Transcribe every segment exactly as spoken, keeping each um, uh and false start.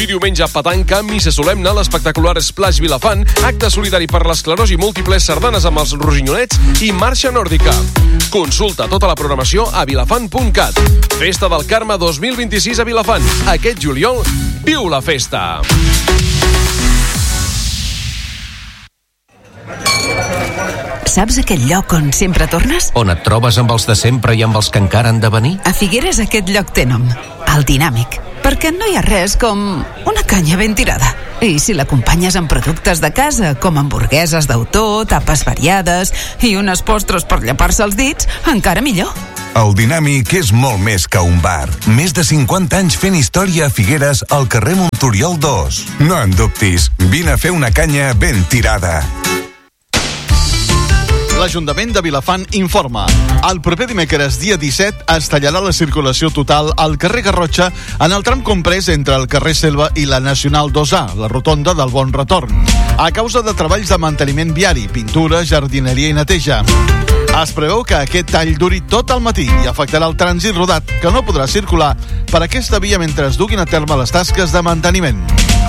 diumenge petanca, missa solemne, l'espectacular Splash Vilafant, acte solidari per l'esclerosi múltiple, sardanes amb els Rossinyolets i marxa nòrdica. Consulta tota la programació a vilafant punt cat. Festa del Carme dos mil vint-i-sis a Vilafant. Aquest juliol, viu la festa! Saps aquell lloc on sempre tornes? On et trobes amb els de sempre i amb els que encara han de venir? A Figueres aquest lloc té nom, el Dinàmic, perquè no hi ha res com una canya ben tirada. I si l'acompanyes amb productes de casa, com hamburgueses d'autor, tapes variades i unes postres per llepar-se els dits, encara millor. El Dinàmic és molt més que un bar. Més de cinquanta anys fent història a Figueres al carrer Montoriol dos. No en dubtis, vine a fer una canya ben tirada. L'Ajuntament de Vilafant informa. El proper dimecres, dia disset, es tallarà la circulació total al carrer Garrotxa en el tram comprès entre el carrer Selva i la Nacional dos A, la rotonda del Bon Retorn, a causa de treballs de manteniment viari, pintura, jardineria i neteja. Es preveu que aquest tall duri tot el matí i afectarà el trànsit rodat, que no podrà circular per aquesta via mentre es duguin a terme les tasques de manteniment.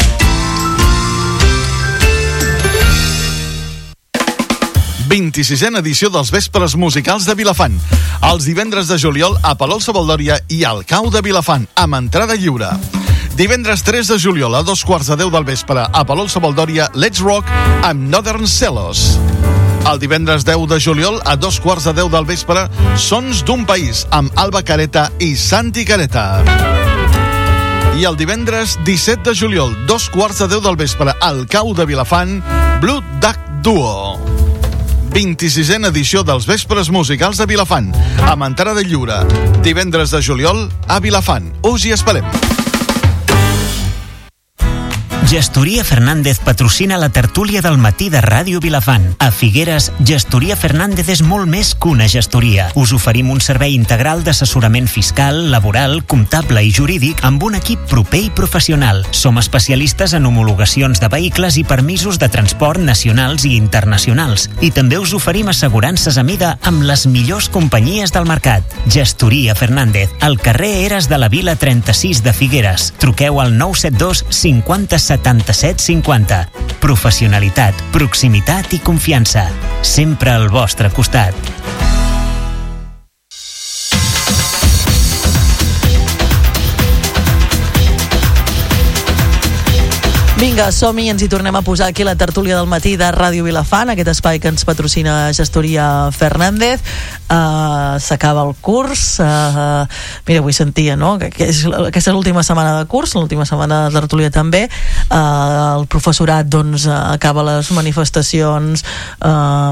vint-i-sisena edició dels Vespres Musicals de Vilafant. Els divendres de juliol a Palol Sabaldòria i al Cau de Vilafant, amb entrada lliure. Divendres tres de juliol a dos quarts de deu del vespre a Palol Sabaldòria, Let's Rock amb Northern Celos. El divendres deu de juliol a dos quarts de deu del vespre, Sons d'un País amb Alba Careta i Santi Careta. I el divendres disset de juliol, dos quarts de deu del vespre al Cau de Vilafant, Blue Duck Duo. vint-i-sisena edició dels Vespres Musicals de Vilafant, amb entrada lliure. Divendres de juliol a Vilafant. Us hi esperem. Gestoria Fernández patrocina la tertúlia del matí de Ràdio Vilafant. A Figueres, Gestoria Fernández és molt més que una gestoria. Us oferim un servei integral d'assessorament fiscal, laboral, comptable i jurídic amb un equip proper i professional. Som especialistes en homologacions de vehicles i permisos de transport nacionals i internacionals. I també us oferim assegurances a mida amb les millors companyies del mercat. Gestoria Fernández, al carrer Eres de la Vila trenta-sis de Figueres. Truqueu al nou set dos cinquanta-set setanta-set cinquanta. Professionalitat, proximitat i confiança. Sempre al vostre costat. Vinga, som-hi, ens hi tornem a posar aquí la tertúlia del matí de Ràdio Vilafant, aquest espai que ens patrocina Gestoria Fernández. Uh, s'acaba el curs. Uh, mira, avui sentia, no?, que, que és, aquesta és l'última setmana de curs, l'última setmana de tertúlia també. Uh, el professorat, doncs, acaba les manifestacions. Uh,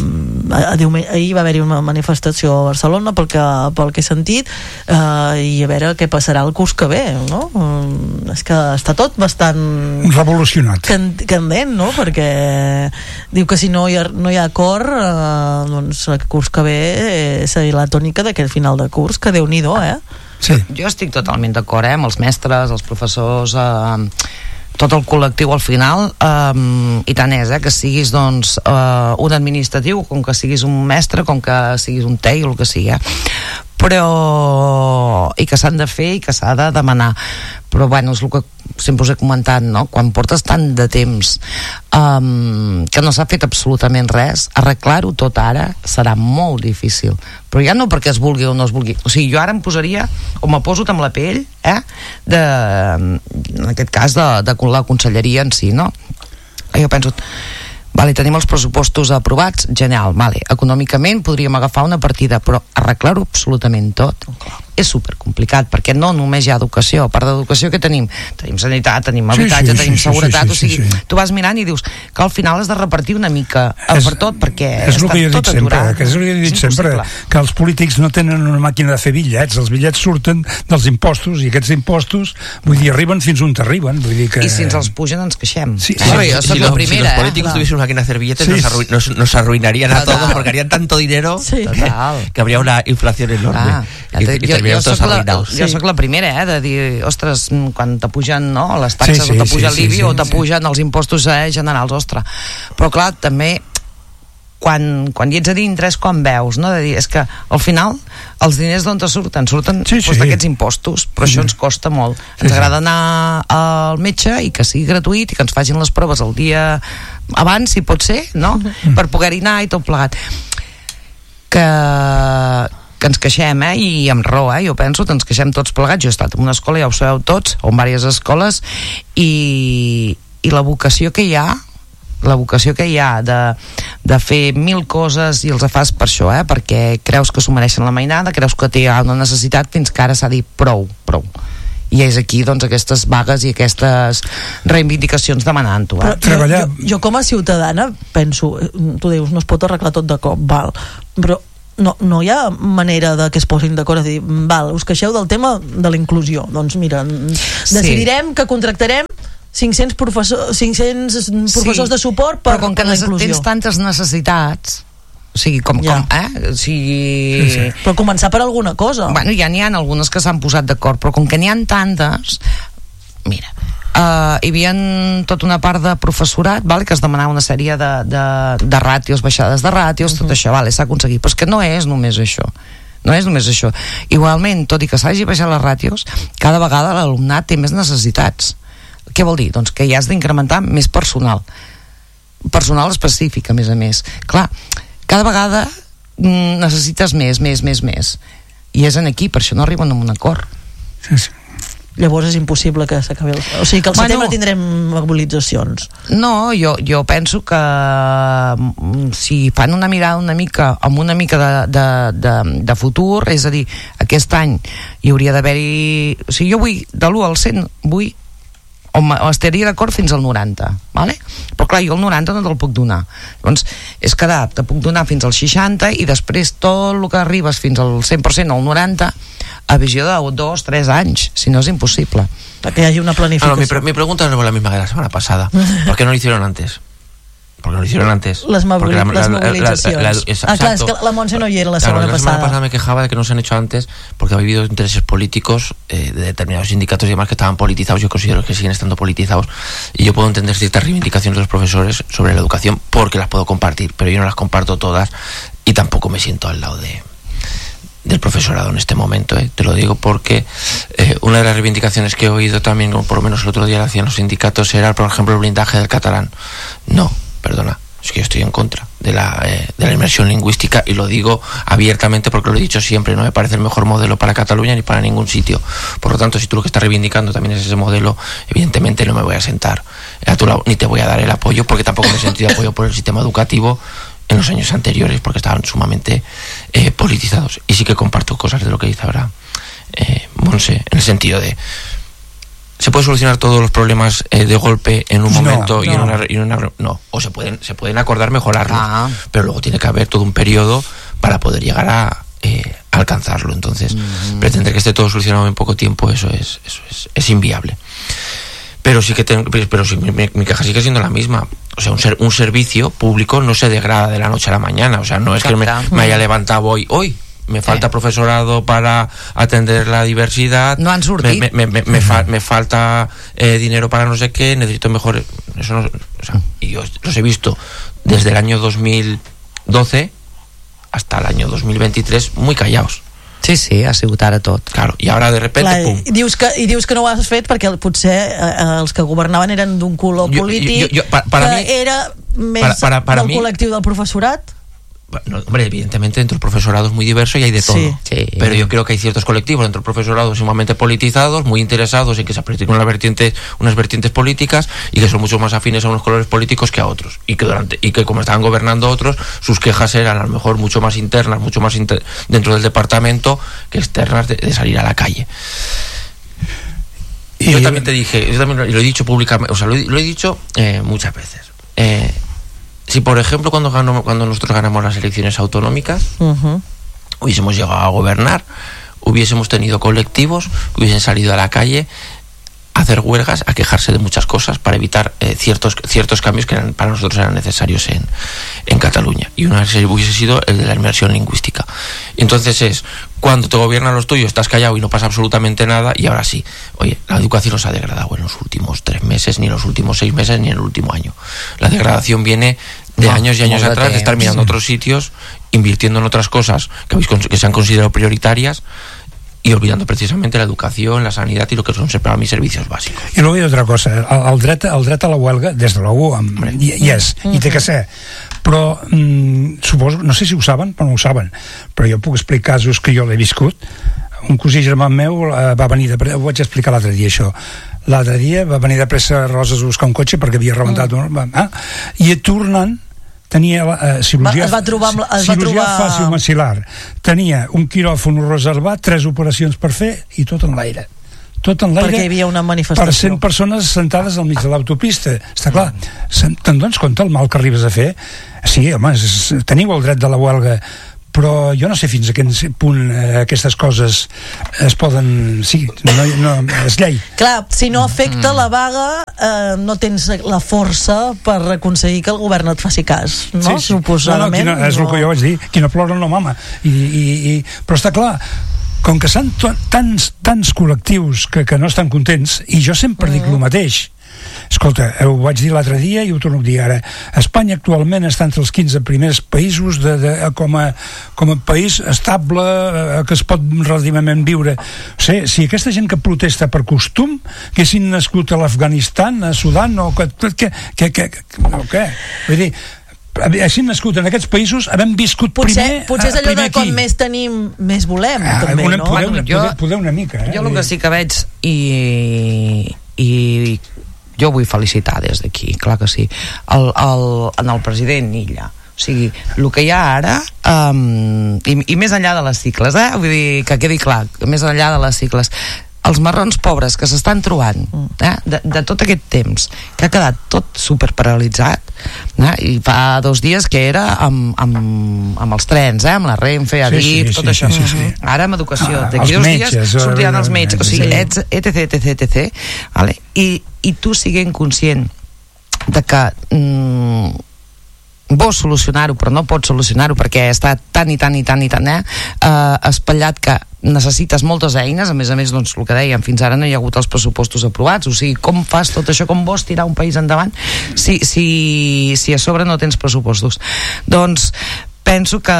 ahir va haver-hi una manifestació a Barcelona, pel que, pel que he sentit, uh, i a veure què passarà el curs que ve, no? Uh, és que està tot bastant revolucionat, candent, no? Perquè diu que si no hi ha, no hi ha acord, eh, doncs el curs que ve eh, seria la tònica d'aquest final de curs, que Déu-n'hi-do, eh? Sí. Jo estic totalment d'acord, eh, amb els mestres, els professors, eh, tot el col·lectiu al final, eh, i tant és, eh, que siguis doncs eh, un administratiu, com que siguis un mestre, com que siguis un tei o el que sigui, eh? Però i que s'han de fer i que s'ha de demanar, però bueno, és el que sempre us he comentat, no? Quan portes tant de temps um, que no s'ha fet absolutament res, arreglar-ho tot ara serà molt difícil, però ja no perquè es vulgui o no es vulgui, o sigui, jo ara em posaria o me poso amb la pell, eh, de, en aquest cas de, de la conselleria en si, no? Jo penso, vale, tenim els pressupostos aprovats, genial, vale. Econòmicament podríem agafar una partida, però arreglar-ho absolutament tot és supercomplicat, perquè no només hi ha educació. A part d'educació, què tenim? Tenim sanitat, tenim habitatge, sí, sí, tenim sí, seguretat, sí, sí, sí, o sigui, sí, sí. Tu vas mirant i dius que al final has de repartir una mica és, per tot, perquè és està tot aturat. És el que he dit és sempre, que els polítics no tenen una màquina de fer bitllets, els bitllets surten dels impostos, i aquests impostos, vull dir, arriben fins on arriben, vull dir que... I si ens els pugen ens queixem. Sí, sí, sí, sí, jo soc si la primera, si los políticos eh? tuviesen una máquina de hacer billetes, sí, nos, arru nos, nos arruinarían a todos, porque harían tanto dinero, sí, que habría una inflación enorme. Ah, ja te, y, y terminaríamos todos arruinados. Jo sóc la primera, eh, de dir, ostres, quan te pugen, no, les taxes, sí, sí, o te puja sí, l'I B I, sí, sí, o te pugen sí. els impostos eh, generals, ostres. Però clar, també quan, quan hi ets a dintre és quan veus, no? De dir, és que al final els diners d'on te surten? Surten sí, sí. Doncs, d'aquests impostos, però sí. Això ens costa molt. Ens sí, agrada anar al metge i que sigui gratuït i que ens facin les proves el dia abans, si pot ser, no? Mm. Per poder-hi anar i tot plegat. Que... que ens queixem, eh? I amb raó, eh? Jo penso que ens queixem tots plegats. Jo he estat en una escola, ja ho sabeu tots, o en diverses escoles, i, i la vocació que hi ha la vocació que hi ha de, de fer mil coses i els fas per això, eh? Perquè creus que s'ho mereixen la mainada, creus que té una necessitat, fins que ara s'ha dit prou, prou. I és aquí, doncs, aquestes vagues i aquestes reivindicacions demanant-ho, eh? Però jo, jo, jo com a ciutadana penso, tu dius, no es pot arreglar tot de cop, val, però no, no hi ha manera de que es posin d'acord a dir, val, us queixeu del tema de la inclusió, doncs mira, decidirem sí. que contractarem cinc-cents professors, cinc-cents professors sí, de suport per, però com que per la inclusió. Tens tantes necessitats, o sigui, com, ja. com eh? O sigui... sí, sí. Però començar per alguna cosa. Bueno, ja n'hi ha algunes que s'han posat d'acord, però com que n'hi ha tantes, mira, Uh, hi havia tota una part de professorat, vale, que es demanava una sèrie de, de, de ràtios, baixades de ràtios, uh-huh. tot això, vale, s'ha aconseguit, però és que no és només això, no és només això. Igualment, tot i que s'hagi baixat les ràtios, cada vegada l'alumnat té més necessitats. Què vol dir? Doncs que hi has d'incrementar més personal, personal específic, a més a més. Clar, cada vegada mm, necessites més, més, més, més, i és en aquí, per això no arriben a un acord. Sí, sí. Llavors és impossible que s'acabi el... O sigui que al bueno, setembre tindrem mobilitzacions. No, jo, jo penso que si fan una mirada una mica amb una mica de, de, de, de futur, és a dir, aquest any hi hauria d'haver-hi... O sigui, jo vull de l'u al cent, vull o, o estaria d'acord fins al noranta, vale? Però clar, jo el noranta no te'l puc donar. Llavors, és quedar, te puc donar fins al seixanta i després tot el que arribes fins al cent per cent, al noranta, a visió de dos, tres anys, si no és imposible. Perquè hi hagi una planificació. No, no, mi, mi pregunta no es la misma que la semana pasada. ¿Por qué no lo hicieron antes? Porque no lo hicieron antes. Les, movil la, las movilizaciones. La, la, la, es, ah, claro, es que la Montse no hi era la semana claro, pasada. La semana pasada me quejaba de que no se han hecho antes porque ha habido intereses políticos eh, de determinados sindicatos y demás que estaban politizados. Yo considero que siguen estando politizados y yo puedo entender ciertas reivindicaciones de los profesores sobre la educación porque las puedo compartir, pero yo no las comparto todas y tampoco me siento al lado de del profesorado en este momento, ¿eh? Te lo digo porque eh, una de las reivindicaciones que he oído también, como por lo menos el otro día lo hacían los sindicatos, era por ejemplo el blindaje del catalán. No, perdona, es que yo estoy en contra de la, eh, de la inmersión lingüística y lo digo abiertamente porque lo he dicho siempre, no me parece el mejor modelo para Cataluña ni para ningún sitio. Por lo tanto, si tú lo que estás reivindicando también es ese modelo, evidentemente no me voy a sentar a tu lado ni te voy a dar el apoyo porque tampoco me he sentido apoyo por el sistema educativo en los años anteriores porque estaban sumamente eh, politizados. Y sí que comparto cosas de lo que dice ahora eh, Montse, en el sentido de ¿se puede solucionar todos los problemas eh, de golpe en un momento no, y, no. En una, y en una no, o se pueden se pueden acordar mejorarlos, ah. pero luego tiene que haber todo un periodo para poder llegar a eh, alcanzarlo. Entonces, mm. pretender que esté todo solucionado en poco tiempo, eso es eso es, es inviable. Pero sí que tengo, pero sí, mi, mi queja sigue siendo la misma. O sea, un, ser, un servicio público no se degrada de la noche a la mañana. O sea, no es que me, me haya levantado hoy, hoy me falta sí. profesorado para atender la diversidad. No han surtido. Me, me, me, me, fa, me falta eh, dinero para no sé qué, necesito mejor. Eso no, o sea, y yo los he visto desde el año dos mil doce hasta el año dos mil veintitrés muy callados. Sí, sí, ha sigut ara tot. Claro, i ara de repente, clar, pum. I dius, que, I dius que no ho has fet perquè potser eh, els que governaven eren d'un color polític, jo, jo, jo, pa, para que mi, era més para, para, para del mi, col·lectiu del professorat. No, hombre, evidentemente dentro del profesorado es muy diverso y hay de todo, sí. Sí. Pero yo creo que hay ciertos colectivos dentro del profesorado sumamente politizados, muy interesados en que se practiquen unas vertientes, unas vertientes políticas y que son mucho más afines a unos colores políticos que a otros, y que durante y que como estaban gobernando otros, sus quejas eran a lo mejor mucho más internas, mucho más inter, dentro del departamento que externas de, de salir a la calle. Y yo también te dije, yo también lo, lo he dicho públicamente, o sea, lo, lo he dicho eh, muchas veces. Eh, Si, por ejemplo, cuando, ganó, cuando nosotros ganamos las elecciones autonómicas, uh-huh. hubiésemos llegado a gobernar, hubiésemos tenido colectivos que hubiesen salido a la calle a hacer huelgas, a quejarse de muchas cosas para evitar eh, ciertos, ciertos cambios que eran, para nosotros eran necesarios en, en Cataluña. Y una hubiese sido el de la inmersión lingüística. Y entonces es, cuando te gobiernan los tuyos, estás callado y no pasa absolutamente nada, y ahora sí. Oye, la educación no se ha degradado en los últimos tres meses, ni en los últimos seis meses, ni en el último año. La degradación viene de años y años atrás, de estar mirando otros sitios, invirtiendo en otras cosas que, que se han considerado prioritarias y olvidando precisamente la educación, la sanidad y lo que son para mí servicios bàsics. I luego hi ha otra cosa, el, el, dret, el dret a la huelga des de la U hi, hi és, i té que ser, però mm, suposo, no sé si ho saben, però no ho saben, però jo puc explicar casos que jo l'he viscut. Un cosí germà meu eh, va venir de pressa, ho vaig explicar l'altre dia això, l'altre dia va venir de pressa a Roses a buscar un cotxe perquè havia rebentat mm. un, ah, i tornant tenia eh, cirurgia, va, es va trobar amb, es cirurgia va trobar... faciomacil·lar, tenia un quiròfon reservat, tres operacions per fer i tot en l'aire, tot en l'aire, perquè hi havia una manifestació per cent persones sentades al mig de l'autopista. Està clar, te'n dones compte el mal que arribes a fer? Sí, home, és, teniu el dret de la huelga, però jo no sé fins a quin punt eh, aquestes coses es poden... Sí, no, no, és llei. Clar, si no afecta mm. la vaga, eh, no tens la força per aconseguir que el govern et faci cas, no? Sí, sí. Suposadament. No, no, quina, és el que jo vaig dir, qui no plora no mama. I, i, i, però està clar, com que són tants, tants col·lectius que, que no estan contents, i jo sempre mm. dic el mateix. Escolta, ho vaig dir l'altre dia i ho torno a dir ara. Espanya actualment està entre els quinze primers països de, de, com, a, com a país estable, eh, que es pot relativament viure. O sigui, si aquesta gent que protesta per costum haguessin nascut a l'Afganistan, a Sudan o que, que, que, que, o què? Vull dir, hagin nascut en aquests països, havem viscut potser, primer potser és allò primer de com aquí. més tenim, més volem, ah, també, una, no? Poder, una, jo, poder, poder una mica, eh? Jo el que sí que veig i, i jo vull felicitar des d'aquí, clar que sí, el, el, en el president Illa. O sigui, el que hi ha ara, um, i, i més enllà de les cicles, eh? Vull dir, que quedi clar, més enllà de les cicles, els marrons pobres que s'estan trobant eh? de, de tot aquest temps, que ha quedat tot superparalitzat, eh? I fa dos dies que era amb, amb, amb els trens, eh? Amb la Renfe, Adif, sí, sí, tot sí, això. Sí, sí, sí. Ara amb educació. Ah, d'aquí dos metges, dies sortiran els metges, o sigui, etc, etc, etc, vale? I, i tu siguent conscient de que mm, vols solucionar-ho però no pots solucionar-ho perquè està tan i tan i tan i tan eh, eh, espatllat que necessites moltes eines, a més a més, doncs, el que dèiem, fins ara no hi ha hagut els pressupostos aprovats, o sigui, com fas tot això, com vols tirar un país endavant si, si, si a sobre no tens pressupostos? Doncs penso que,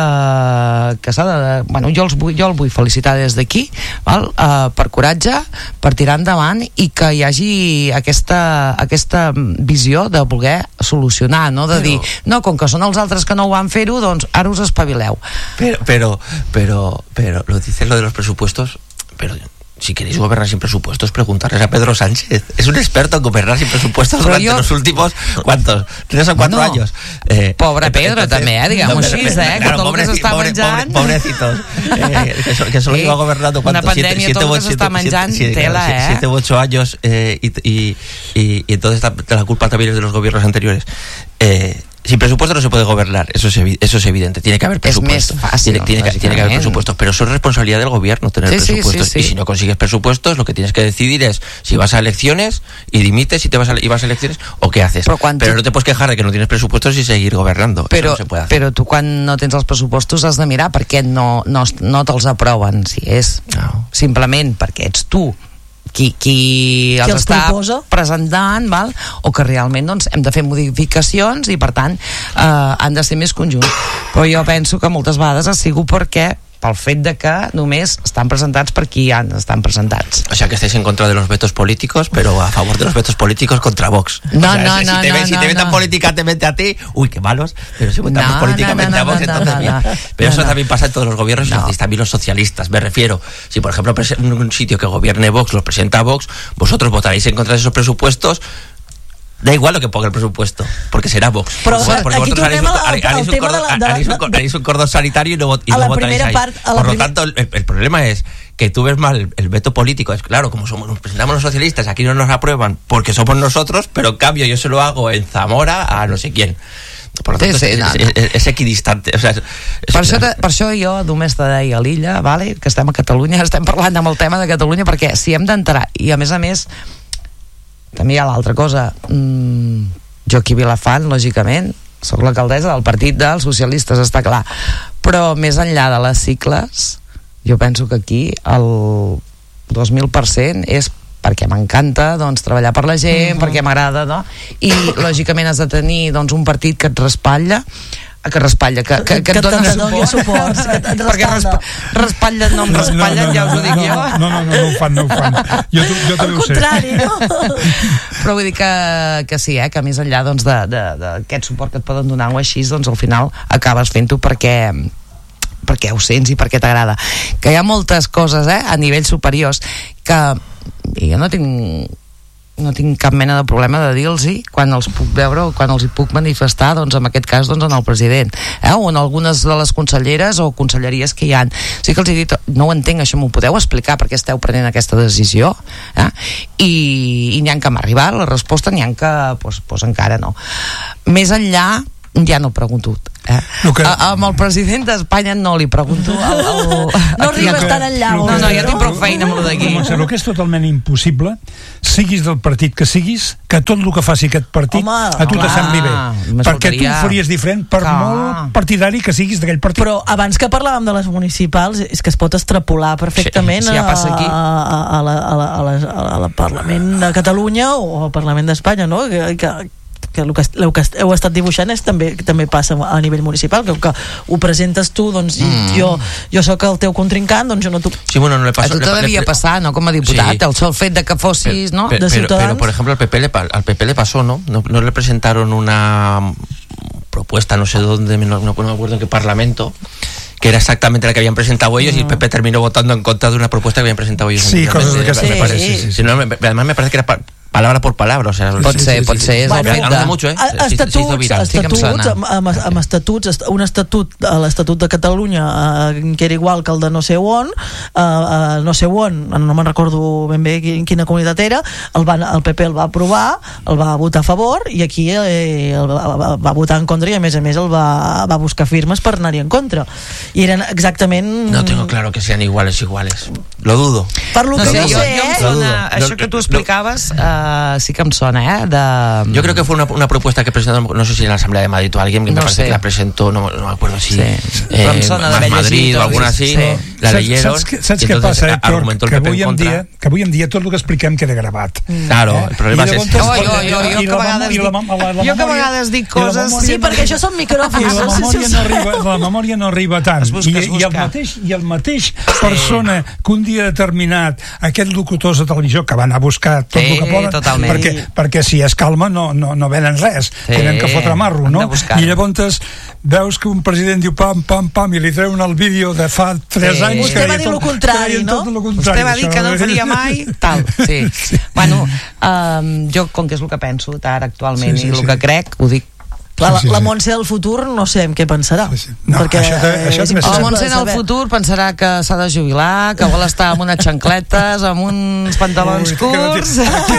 que s'ha de... Bueno, jo, els vull, jo el vull felicitar des d'aquí, val? Uh, per coratge, per tirar endavant i que hi hagi aquesta, aquesta visió de voler solucionar, no? De però, dir, no, com que són els altres que no ho van fer-ho, doncs ara us espavileu. Pero, pero, pero, pero, lo dices lo de los presupuestos, pero... Si queréis gobernar sin presupuestos, preguntarles a Pedro Sánchez. Es un experto en gobernar sin presupuestos pero durante yo... los últimos, ¿cuántos? ¿Tres o cuatro no. años? Eh, pobre Pedro entonces, també, eh? Diguem-ho així, eh? Que tot el que s'està menjant... Pobrecitos. Eh, que, so, que solo lleva gobernando, ¿cuántos? Una pandèmia, tot el que s'està menjant, tela, eh? Siete u ocho años, eh, y, y, y, y entonces la, la culpa también es de los gobiernos anteriores. Eh... Sin presupuesto no se puede gobernar, eso es, eso es evidente. Tiene que haber presupuestos. Es más fácil, tiene, tiene, que, tiene que haber presupuestos, pero eso es responsabilidad del gobierno tener sí, presupuestos. Sí, sí, sí. Y si no consigues presupuestos, lo que tienes que decidir es si vas a elecciones y dimites, si te vas a, y vas a elecciones o qué haces. Pero, pero no te puedes quejar de que no tienes presupuestos y seguir gobernando. Però, eso no se puede hacer. Però tu quan no tens els pressupostos has de mirar per què no, no, no te'ls aproven. Si és no. simplement perquè ets tu qui, qui, qui els, els està proposa? presentant, val? O que realment doncs, hem de fer modificacions i per tant eh, han de ser més conjunts. Però jo penso que moltes vegades ha sigut perquè pel fet de que només estan presentats per qui han estan presentats. O sea que estáis en contra de los vetos políticos, pero a favor de los vetos políticos contra Vox. No, o sea, no, si no, te, no, si no, te vetan no. políticamente a ti, uy, qué malos, pero si votamos no, políticamente no, no, a Vox, no, entonces no, bien. no, Pero no, eso no. también pasa en todos los gobiernos, no. y también los socialistas, me refiero. Si por ejemplo en un sitio que gobierne Vox los presenta Vox, vosotros votaréis en contra de esos presupuestos. Da igual lo que ponga el presupuesto, porque será Vox. Però porque aquí vosotros haréis un, haréis, haréis, un cordón, la, haréis, un, haréis un cordón sanitario y no, y no votaréis ahí. Part, Por lo primer... tanto, el, el problema es que tú ves mal el, el veto político. Es claro, como somos, nos presentamos los socialistas, aquí no nos aprueban porque somos nosotros, pero en cambio yo se lo hago en Zamora a no sé quién. Per lo tanto, sí, sí, és, no, no. És, és equidistante. O sea, és, per, això te, per això jo només te deia a l'Illa, vale? Que estem a Catalunya, estem parlant amb el tema de Catalunya, perquè si hem d'entrar, i a més a més també hi ha l'altra cosa, mm, jo aquí a Vilafant, lògicament sóc l'alcaldessa del partit dels socialistes, està clar, però més enllà de les cicles jo penso que aquí el dos mil per cent és perquè m'encanta doncs, treballar per la gent, uh-huh. perquè m'agrada, no? I lògicament has de tenir doncs, un partit que et respatlla, que respatlla, que, que, que, que et dona suport, suport que et perquè respa, respatlla no em respatllen, no, no, ja us ho dic no, jo. No, no, no, no ho fan, no ho fan. Jo, jo també ho sé. Al contrari, no? Però vull dir que, que sí, eh, que més enllà doncs, d'aquest suport que et poden donar o així, doncs al final acabes fent-ho perquè perquè ho sents i perquè t'agrada. Que hi ha moltes coses, eh, a nivell superiors que jo no tinc no tinc cap mena de problema de dir-los-hi quan els puc veure o quan els hi puc manifestar, doncs en aquest cas doncs en el president, eh? o en algunes de les conselleres o conselleries que hi ha. Sí que els he dit, no ho entenc, això m'ho podeu explicar perquè esteu prenent aquesta decisió, eh? I, i n'hi ha que m'ha arribat la resposta, n'hi ha que doncs, doncs encara no. Més enllà ja no pregunto, eh? Que... A, amb el president d'Espanya no li pregunto el, el... no arribes tan enllà. No, no, ja tinc prou feina amb el d'aquí. El que és totalment impossible, siguis del partit que siguis, que tot el que faci aquest partit home, a tu te sembli bé, perquè tu ho faries diferent per clar. Molt partidari que siguis d'aquell partit. Però abans que parlàvem de les municipals, és que es pot extrapolar perfectament sí, sí, ja passa aquí. a, a, a, la, a, la, a, la, a la Parlament de Catalunya o al Parlament d'Espanya, no? Que, que que el que, el que heu estat dibuixant és també, també passa a nivell municipal, que, que ho presentes tu, doncs mm. jo, jo sóc el teu contrincant, doncs jo no t'ho... Sí, bueno, no le pasó, a tu te devia le... passar, ¿no? Com a diputat, sí. el sol fet de que fossis, pero, ¿no? Pero, de Ciutadans. Pero, por ejemplo, al P P, le, al P P le pasó, ¿no? ¿no? No le presentaron una propuesta, no sé dónde, no, no, no me acuerdo en qué parlamento, que era exactamente la que habían presentado ellos, no. y el P P terminó votando en contra de una propuesta que habían presentado ellos. Sí, cosas de que sí, me parece, sí, sí, sí. Sí, no, me, además me parece que era... Pa, palabra por palabra, o sea, pot sí, ser, sí, pot sí, ser, és bueno, el fet de... mucho, eh? Estatuts, se hizo viral. estatuts, sí amb, amb, amb estatuts, un estatut, l'Estatut de Catalunya, eh, que era igual que el de no sé on, eh, eh, no sé on, no me'n recordo ben bé en quina comunitat era, el, van, el P P el va aprovar, el va votar a favor, i aquí eh, el va, va votar en contra, i a més a més el va, va buscar firmes per anar-hi en contra. I eren exactament... No tengo claro que sean iguales, iguales. Lo dudo. Per lo no que sé, no jo, sé, jo em eh? sona, això que tu explicaves, uh, sí que em sona, ¿eh? De... Yo creo que fue una, una propuesta que presentó, no sé si en la Asamblea de Madrid o alguien, que no me parece sé. que la presentó, no, no me acuerdo si sí. eh, más Madrid o alguna así, sí. la leyeron. Saps, saps, saps què passa, Héctor? Que avui, en dia, que avui en dia tot el que expliquem queda gravat. Mm. Claro, eh? el problema és ese. Oh, jo, jo, jo, que vegades dic, jo que a vegades dic coses... Sí, perquè això són micròfons. I la memòria no arriba, la memòria no arriba tant. Busca, I, i, el mateix, I el mateix persona que un dia determinat, aquests locutors de televisió que van a buscar tot sí, el que poden, totalment. perquè, perquè si es calma no, no, no venen res, sí, tenen que fotre marro, no? I llavors veus que un president diu pam, pam, pam, i li treuen el vídeo de fa tres sí. anys. Vostè va dir el contrari, no? Vostè va dir que no faria mai tal, sí. sí. Bueno, um, jo com que és el que penso ara actualment sí, sí, i el sí. que crec, ho dic. Clar, la, la Montse del futur no sé en què pensarà. Sí, sí. No, perquè això, això és la Montse del futur pensarà que s'ha de jubilar, que vol estar amb unes xancletes, amb uns pantalons Ui, curts.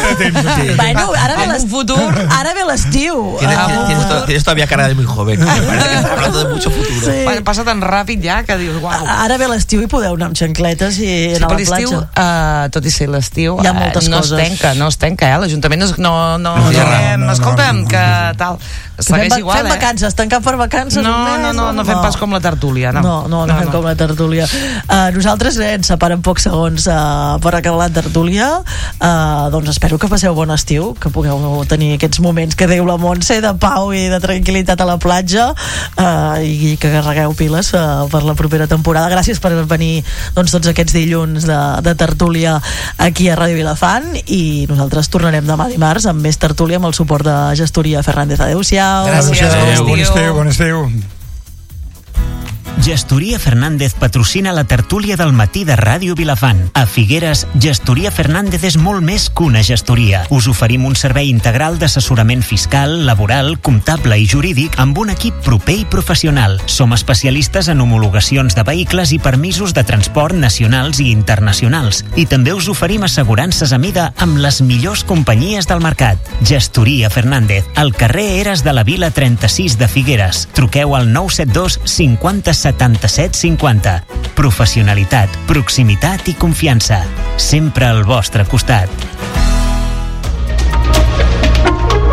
Bueno, ara ve l'estiu. Ara ve l'estiu. Tienes todavía cara de muy joven. Parece que estás hablando de mucho futuro. Sí. Passa tan ràpid ja que dius, uau. Ara ve l'estiu i podeu anar amb xancletes i sí, anar a la platja. Uh, tot i ser l'estiu, hi ha moltes uh, no coses. es tanca, no es tanca, eh? L'Ajuntament no, no, no, no, diem, no, no, escolta'm, no, no, que tal... Segueix fem, igual, fem eh? vacances, tancar per vacances no, un mes, no, no, no, no fem pas com la tertúlia, no. No, no, no, no fem no. com la tertúlia. Uh, nosaltres eh, ens separen pocs segons uh, per acabar la tertúlia. Uh, doncs espero que passeu bon estiu, que pugueu tenir aquests moments que diu la Montse de pau i de tranquil·litat a la platja, uh, i que carregueu piles uh, per la propera temporada. Gràcies per venir doncs, tots aquests dilluns de, de tertúlia aquí a Ràdio Vilafant, i nosaltres tornarem demà dimarts amb més tertúlia amb el suport de Gestoria Fernández. Adéu-siau. Gràcies. Adéu. Bon estiu, bon estiu. Gestoria Fernández patrocina la tertúlia del matí de Ràdio Vilafant. A Figueres, Gestoria Fernández és molt més que una gestoria. Us oferim un servei integral d'assessorament fiscal, laboral, comptable i jurídic amb un equip proper i professional. Som especialistes en homologacions de vehicles i permisos de transport nacionals i internacionals. I també us oferim assegurances a mida amb les millors companyies del mercat. Gestoria Fernández, al carrer Eres de la Vila trenta-sis de Figueres. Truqueu al nou set dos cinquanta setanta-set cinquanta. Professionalitat, proximitat i confiança. Sempre al vostre costat.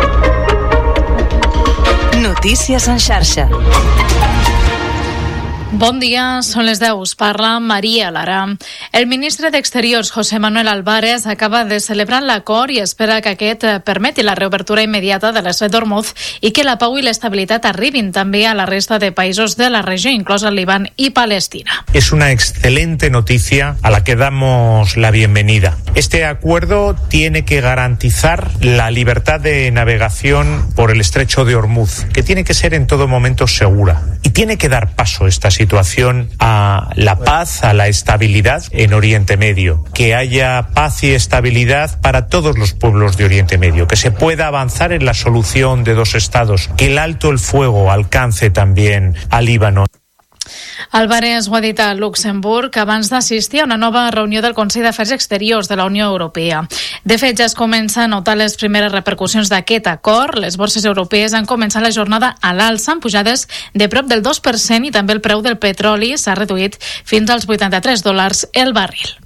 Notícies en xarxa. Bon dia, són les deu, us parla Maria Lara. El ministre d'Exteriors, José Manuel Álvarez, acaba de celebrar l'acord i espera que aquest permeti la reobertura immediata de l'estret d'Ormuz i que la pau i l'estabilitat arribin també a la resta de països de la regió, inclòs el Líban i Palestina. Es una excelente noticia a la que damos la bienvenida. Este acuerdo tiene que garantizar la libertad de navegación por el estrecho de Ormuz, que tiene que ser en todo momento segura y tiene que dar paso a esta situación situación a la paz, a la estabilidad en Oriente Medio, que haya paz y estabilidad para todos los pueblos de Oriente Medio, que se pueda avanzar en la solución de dos estados, que el alto el fuego alcance también al Líbano. Álvarez ho ha dit a Luxemburg abans d'assistir a una nova reunió del Consell d'Afers Exteriors de la Unió Europea. De fet, ja es comença a notar les primeres repercussions d'aquest acord. Les borses europees han començat la jornada a l'alça, amb pujades de prop del dos per cent, i també el preu del petroli s'ha reduït fins als vuitanta-tres dòlars el barril.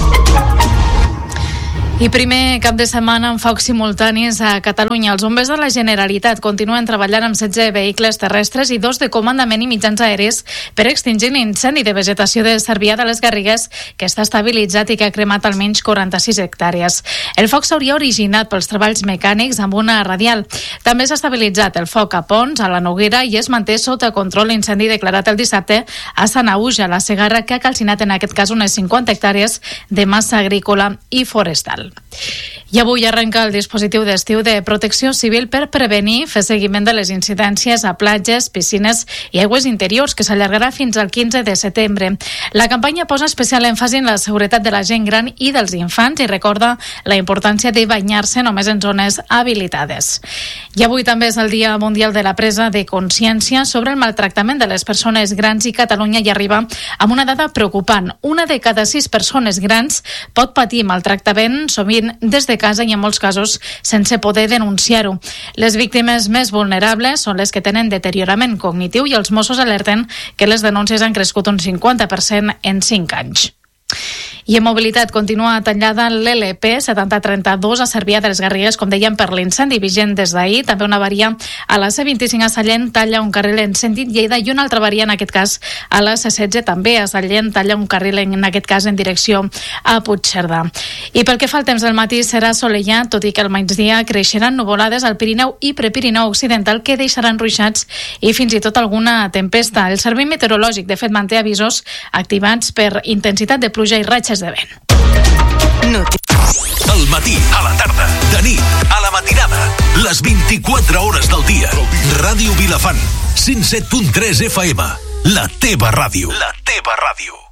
I primer cap de setmana amb focs simultanis a Catalunya. Els bombers de la Generalitat continuen treballant amb setze vehicles terrestres i dos de comandament i mitjans aeris per extingir l'incendi de vegetació de Cervià de les Garrigues, que està estabilitzat i que ha cremat almenys quaranta-sis hectàrees. El foc s'hauria originat pels treballs mecànics amb una radial. També s'ha estabilitzat el foc a Pons, a la Noguera, i es manté sota control l'incendi declarat el dissabte a Sanaüja, a la Segarra, que ha calcinat en aquest cas unes cinquanta hectàrees de massa agrícola i forestal. I avui arrenca el dispositiu d'estiu de Protecció Civil per prevenir, fer seguiment de les incidències a platges, piscines i aigües interiors, que s'allargarà fins al quinze de setembre. La campanya posa especial èmfasi en la seguretat de la gent gran i dels infants i recorda la importància de banyar-se només en zones habilitades. I avui també és el Dia Mundial de la Presa de Consciència sobre el maltractament de les persones grans, i Catalunya hi arriba amb una dada preocupant. Una de cada sis persones grans pot patir maltractament, sovint des de casa i en molts casos sense poder denunciar-ho. Les víctimes més vulnerables són les que tenen deteriorament cognitiu i els Mossos alerten que les denúncies han crescut un cinquanta per cent en cinc anys. I en mobilitat continua tallada l'L P setanta trenta-dos a Cervià de les Garrigues, com dèiem, per l'incendi vigent des d'ahir. També una variant a la C vint-i-cinc a Sallent talla un carril en sentit Lleida, i una altra variant, en aquest cas a la C setze també a Sallent, talla un carril en, en aquest cas en direcció a Puigcerdà. I pel que fa al temps del matí, serà assolellat, tot i que al migdia creixeran nuvolades al Pirineu i Prepirineu Occidental, que deixaran ruixats i fins i tot alguna tempesta. El Servei Meteorològic, de fet, manté avisos activats per intensitat de pluja i ratxes de vent. Al matí, a la tarda, de nit, a la matinada, les vint-i-quatre hores del dia. Ràdio Vilafant, cent set punt tres F M, la teva ràdio. La teva ràdio.